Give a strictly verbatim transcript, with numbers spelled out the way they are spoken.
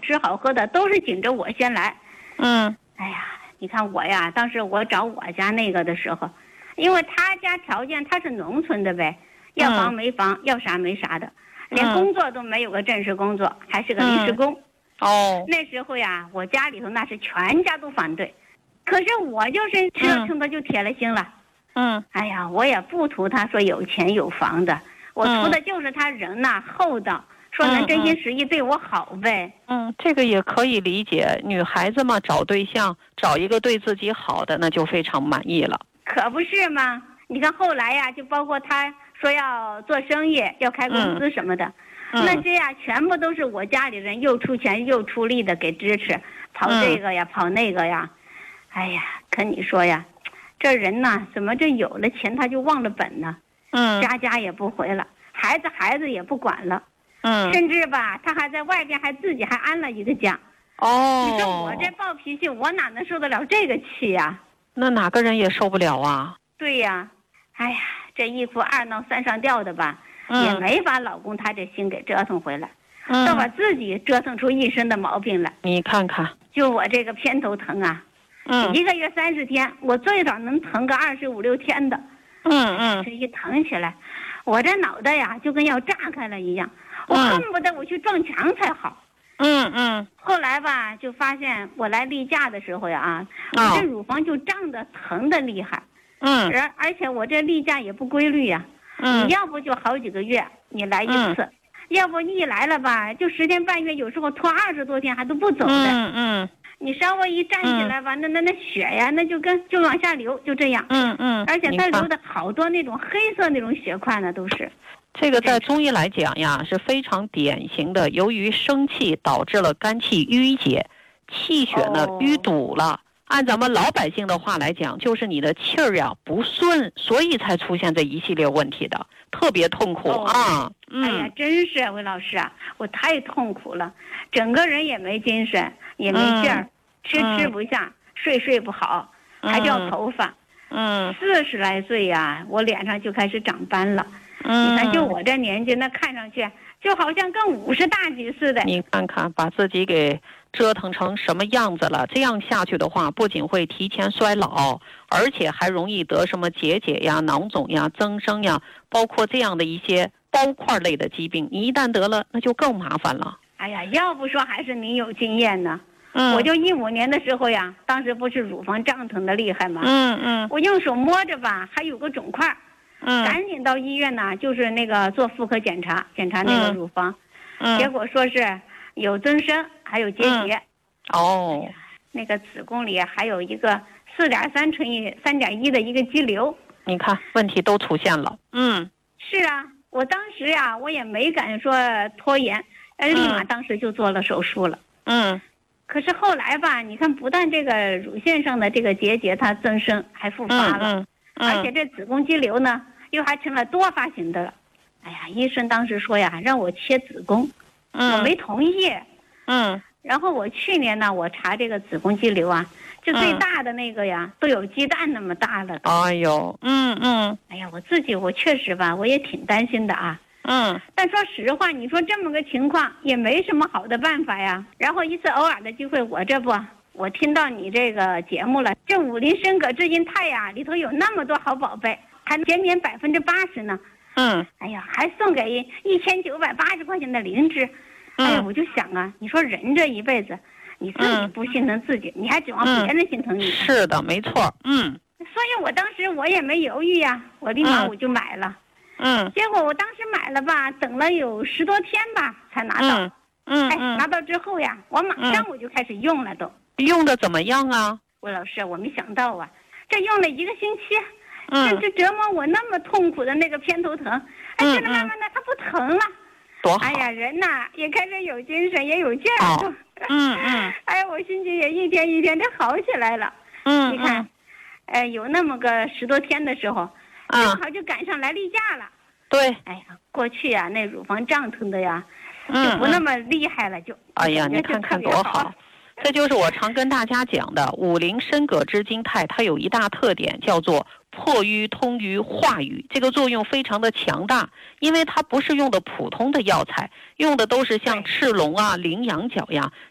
吃好喝的都是紧着我先来。 嗯， 哎呀，你看我呀，当时我找我家那个的时候，因为他家条件他是农村的呗，要房没房，要啥没啥的，连工作都没有个正式工作，还是个临时工。 哦， 那时候呀，我家里头那是全家都反对，可是我就是折腾的就铁了心了。 嗯， 哎呀，我也不图他说有钱有房的，我图的就是他人呐厚道，说能真心实意对我好呗。 嗯，这个也可以理解，女孩子嘛，找对象找一个对自己好的，那就非常满意了。 可不是吗？你看后来呀，就包括他说要做生意，要开公司什么的，嗯、那些呀，全部都是我家里人又出钱又出力的给支持，跑这个呀，嗯、跑那个呀。哎呀，可你说呀，这人呐，怎么这有了钱他就忘了本呢？ 嗯， 家家也不回了，孩子孩子也不管了。 嗯， 甚至吧，他还在外边还自己还安了一个家。 哦， 你说我这暴脾气，我哪能受得了这个气呀？ 那哪个人也受不了啊。 对呀，哎呀，这一哭二闹三上吊的吧， 嗯、 也没把老公他这心给折腾回来， 嗯、 倒把自己折腾出一身的毛病来。 你看看， 就我这个偏头疼啊， 嗯， 一个月三十天，我最少能疼个二十五六天的。 嗯嗯， 这一疼起来，我这脑袋呀就跟要炸开了一样。我恨不得我去撞墙才好。 嗯嗯。 后来吧，就发现我来例假的时候呀，啊，我这乳房就胀得疼得厉害。 嗯。 而而且我这例假也不规律呀。 嗯。 你要不就好几个月你来一次，嗯、要不一来了吧，就十天半月，有时候拖二十多天还都不走的。 嗯嗯。 你稍微一站起来吧，嗯、那那那血呀，那就跟就往下流，就这样。 嗯嗯。 而且它流的好多那种黑色那种血块呢，都是。 这个在中医来讲呀，是非常典型的，由于生气导致了肝气郁结，气血呢淤堵了。按咱们老百姓的话来讲，就是你的气儿呀不顺，所以才出现这一系列问题的，特别痛苦啊。 嗯、哎呀，真是魏老师啊，我太痛苦了，整个人也没精神，也没劲儿，嗯、吃吃不下，嗯、睡睡不好，还掉头发。 嗯， 四十来岁呀，我脸上就开始长斑了。 嗯， 你看，就我这年纪，那看上去就好像跟五十大几似的。 你看看，把自己给折腾成什么样子了？这样下去的话，不仅会提前衰老，而且还容易得什么结节呀、囊肿呀、增生呀，包括这样的一些包块类的疾病。你一旦得了，那就更麻烦了。 哎呀，要不说还是您有经验呢。 嗯， 我就一五年的时候呀，当时不是乳房胀疼的厉害吗？ 嗯嗯， 我用手摸着吧，还有个肿块。 嗯， 赶紧到医院呢，就是那个做妇科检查，检查那个乳房， 嗯， 结果说是有增生，还有结节。 嗯、哦、哎， 那个子宫里还有一个四点三乘以三点一的一个肌瘤。 你看，问题都出现了。嗯， 是啊，我当时呀，我也没敢说拖延，呃，立马当时就做了手术了。 嗯， 可是后来吧，你看，不但这个乳腺上的这个结节它增生，还复发了， 嗯嗯嗯、 而且这子宫肌瘤呢。又还成了多发型的了，哎呀，医生当时说呀，让我切子宫， 嗯、 我没同意。 嗯， 然后我去年呢，我查这个子宫肌瘤啊，就最大的那个呀，嗯、都有鸡蛋那么大了。 哎呦，嗯嗯， 哎呀，我自己我确实吧，我也挺担心的啊。 嗯， 但说实话，你说这么个情况也没什么好的办法呀。然后一次偶尔的机会，我这不。我听到你这个节目了，这五林参葛智金肽呀，里头有那么多好宝贝，还减免百分之八十呢。 嗯， 哎呀，还送给一千九百八十块钱的灵芝。 嗯、 哎呀，我就想啊，你说人这一辈子，你自己不心疼自己，嗯、你还指望别人心疼你？ 是的，没错。嗯， 所以我当时我也没犹豫呀，我立马我就买了。 嗯， 结果我当时买了吧，等了有十多天吧才拿到。 嗯嗯， 哎，拿到之后呀，我马上我就开始用了都。 用的怎么样啊？ 魏老师，我没想到啊，这用了一个星期， 嗯， 这这折磨我那么痛苦的那个偏头疼，哎，现在慢慢的它不疼了， 多好！ 哎呀，人呐也开始有精神，也有劲儿。 哦、嗯嗯， 哎呀，我心情也一天一天的好起来了。 嗯， 你看，呃，有那么个十多天的时候，正好就赶上来例假了。 对， 哎呀，过去呀那乳房胀疼的呀， 嗯、 就不那么厉害了，就哎呀，你看看多好。这就是我常跟大家讲的五苓参葛知金肽，它有一大特点叫做破瘀通瘀化瘀，这个作用非常的强大，因为它不是用的普通的药材，用的都是像赤龙啊、羚羊角呀